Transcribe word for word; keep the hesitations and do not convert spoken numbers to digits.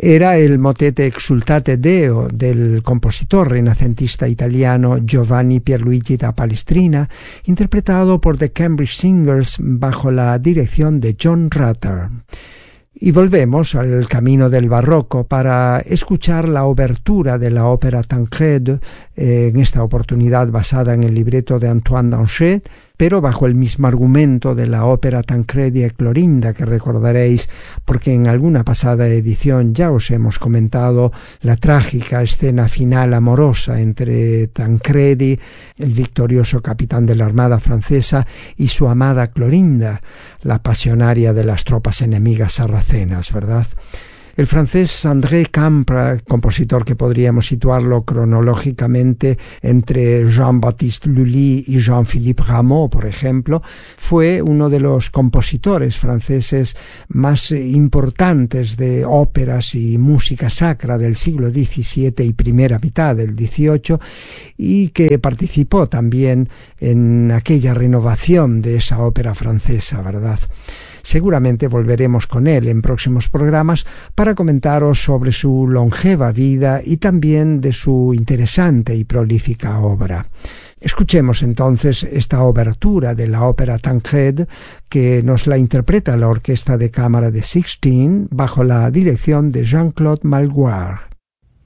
Era el motete Exultate Deo del compositor renacentista italiano Giovanni Pierluigi da Palestrina, interpretado por The Cambridge Singers bajo la dirección de John Rutter. Y volvemos al camino del barroco para escuchar la obertura de la ópera Tancred, eh, en esta oportunidad basada en el libreto de Antoine Danchet, pero bajo el mismo argumento de la ópera Tancredi e Clorinda, que recordaréis porque en alguna pasada edición ya os hemos comentado la trágica escena final amorosa entre Tancredi, el victorioso capitán de la armada francesa, y su amada Clorinda, la pasionaria de las tropas enemigas sarracenas, ¿verdad? El francés André Campra, compositor que podríamos situarlo cronológicamente entre Jean-Baptiste Lully y Jean-Philippe Rameau, por ejemplo, fue uno de los compositores franceses más importantes de óperas y música sacra del siglo diecisiete y primera mitad del dieciocho, y que participó también en aquella renovación de esa ópera francesa, ¿verdad? Seguramente volveremos con él en próximos programas para comentaros sobre su longeva vida y también de su interesante y prolífica obra. Escuchemos entonces esta obertura de la ópera Tancred, que nos la interpreta la Orquesta de Cámara de Sixteen bajo la dirección de Jean-Claude Malguard.